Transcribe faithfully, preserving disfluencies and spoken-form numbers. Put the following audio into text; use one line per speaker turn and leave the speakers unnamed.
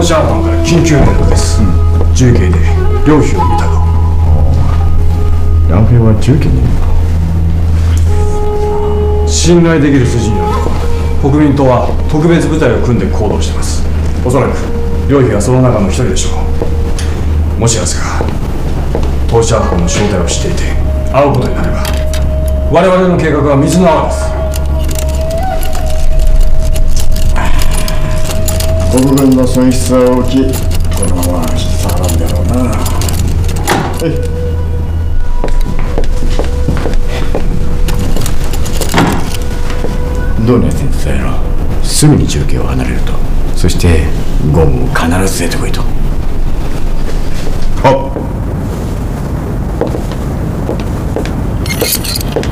シャー班から緊急連絡です、うん、重慶で両費を見たと。
梁平は重慶にいる
の？信頼できる筋によると国民党は特別部隊を組んで行動しています。おそらく両費はその中の一人でしょう。もしやすが投資班の正体を知っていて会うことになれば我々の計画は水の泡です。
国軍の損失は大きい。このまま引き下がるんだろうな。はい。どうね先生のすぐに重慶を離れると。そしてゴムを必ず出てこいと。はっ。